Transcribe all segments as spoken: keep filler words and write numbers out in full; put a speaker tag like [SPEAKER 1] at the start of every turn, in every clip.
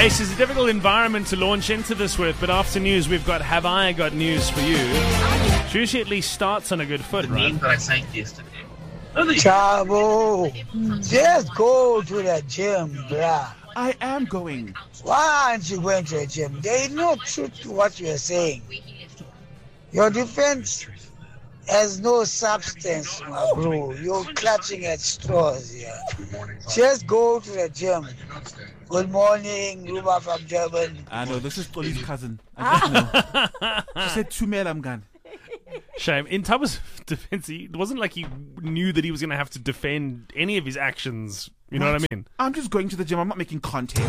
[SPEAKER 1] Ace is a difficult environment to launch into this with, but after news, we've got Have I Got News for you. Usually at least starts on a good foot,
[SPEAKER 2] the
[SPEAKER 1] right?
[SPEAKER 2] name that I sang yesterday.
[SPEAKER 3] Chavo, just go to the gym, bruh.
[SPEAKER 4] I am going.
[SPEAKER 3] Why aren't you going to the gym? There is no truth to what you are saying. Your defense has no substance, my bro. You're clutching at straws here. Just go to the gym. Good morning, Ruba from Durban.
[SPEAKER 4] I know, this is Toli's cousin. I just know. She said, Tumel, I'm gone.
[SPEAKER 1] Shame. In Taba's defense, he, it wasn't like he knew that he was going to have to defend any of his actions. You know
[SPEAKER 4] What?
[SPEAKER 1] what I mean?
[SPEAKER 4] I'm just going to the gym. I'm not making content.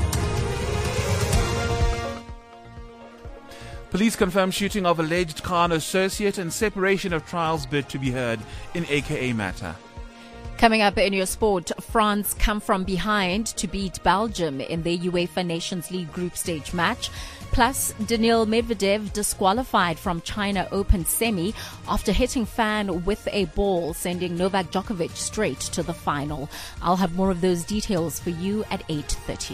[SPEAKER 4] Police confirm shooting of alleged Khan associate and separation of trials bid to be heard in A K A matter.
[SPEAKER 5] Coming up in your sport, France come from behind to beat Belgium in their UEFA Nations League group stage match. Plus, Daniil Medvedev disqualified from China Open semi after hitting fan with a ball, sending Novak Djokovic straight to the final. I'll have more of those details for you at eight thirty.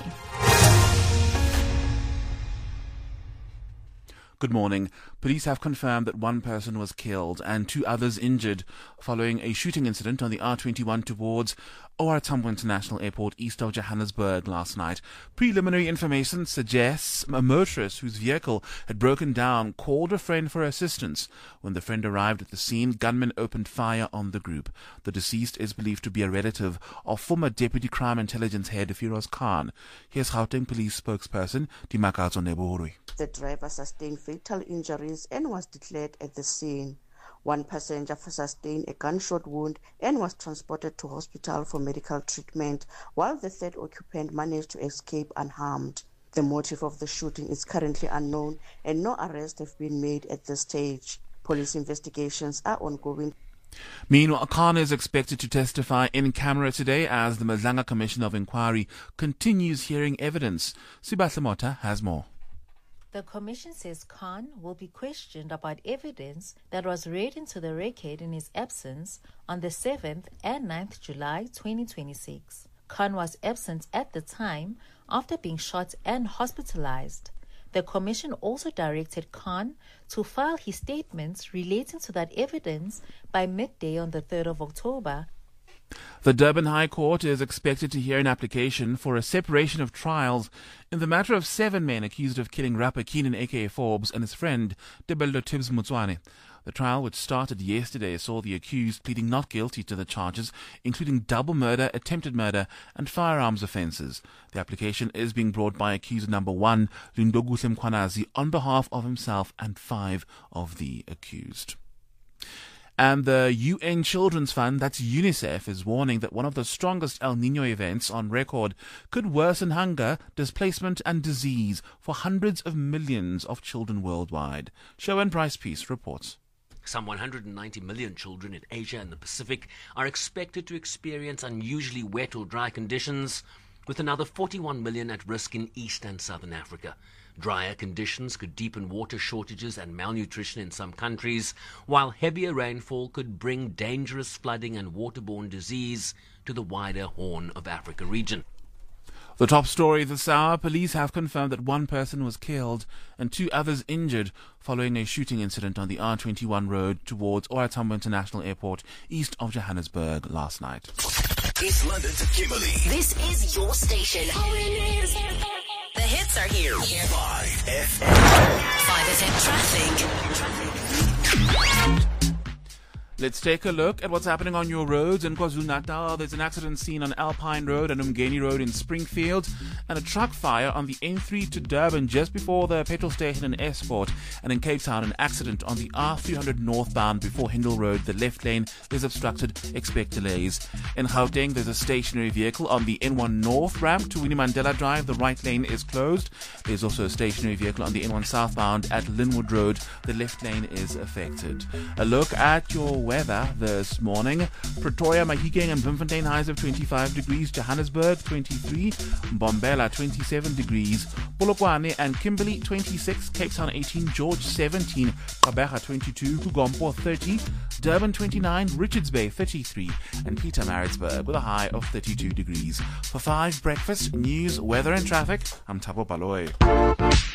[SPEAKER 4] Good morning. Police have confirmed that one person was killed and two others injured following a shooting incident on the R twenty-one towards O R Tambo International Airport east of Johannesburg last night. Preliminary information suggests a motorist whose vehicle had broken down called a friend for assistance. When the friend arrived at the scene, gunmen opened fire on the group. The deceased is believed to be a relative of former Deputy Crime Intelligence Head Firoz Khan. Here's Gauteng Police spokesperson Dimakazo Nebohorwe.
[SPEAKER 6] The driver sustained fatal injuries and was declared at the scene. One passenger sustained a gunshot wound and was transported to hospital for medical treatment, while the third occupant managed to escape unharmed. The motive of the shooting is currently unknown and no arrests have been made at this stage. Police investigations are ongoing.
[SPEAKER 4] Meanwhile, Khan is expected to testify in camera today as the Mazanga Commission of Inquiry continues hearing evidence. Sibahle Mota has more.
[SPEAKER 7] The Commission says Khan will be questioned about evidence that was read into the record in his absence on the seventh and ninth of July twenty twenty-six. Khan was absent at the time after being shot and hospitalized. The Commission also directed Khan to file his statements relating to that evidence by midday on the third of October.
[SPEAKER 4] The Durban High Court is expected to hear an application for a separation of trials in the matter of seven men accused of killing rapper Keenan aka Forbes and his friend Debello Tibbs Mutswane. The trial, which started yesterday, saw the accused pleading not guilty to the charges, including double murder, attempted murder, and firearms offences. The application is being brought by accuser number one, Lindoguhle Mkhwanazi, on behalf of himself and five of the accused. And the U N Children's Fund, that's UNICEF, is warning that one of the strongest El Niño events on record could worsen hunger, displacement and disease for hundreds of millions of children worldwide. Showen Price-Peace reports.
[SPEAKER 8] Some one hundred ninety million children in Asia and the Pacific are expected to experience unusually wet or dry conditions, with another forty-one million at risk in East and Southern Africa. Drier conditions could deepen water shortages and malnutrition in some countries, while heavier rainfall could bring dangerous flooding and waterborne disease to the wider Horn of Africa region.
[SPEAKER 4] The top story this hour, police have confirmed that one person was killed and two others injured following a shooting incident on the R twenty-one road towards O R Tambo International Airport east of Johannesburg last night.
[SPEAKER 9] East London to Kimberley.
[SPEAKER 10] This is your station. The hits are here.
[SPEAKER 9] five F M.
[SPEAKER 10] five F M traffic.
[SPEAKER 4] Let's take a look at what's happening on your roads in KwaZulu-Natal. There's an accident scene on Alpine Road and Umgeni Road in Springfield, and a truck fire on the N three to Durban just before the petrol station in Esport. And in Cape Town, an accident on the R three hundred northbound before Hindle Road. The left lane is obstructed. Expect delays. In Gauteng, there's a stationary vehicle on the N one north ramp to Winnie Mandela Drive. The right lane is closed. There's also a stationary vehicle on the N one southbound at Linwood Road. The left lane is affected. A look at your weather this morning. Pretoria, Mahikeng and Bloemfontein highs of twenty-five degrees. Johannesburg twenty-three. Mbombela twenty-seven degrees. Polokwane and Kimberley twenty-six. Cape Town eighteen. George seventeen. Gqeberha twenty-two. Gompo thirty. Durban twenty-nine. Richards Bay thirty-three. And Pietermaritzburg with a high of thirty-two degrees. For five breakfast, news, weather and traffic, I'm Thabo Baloyi.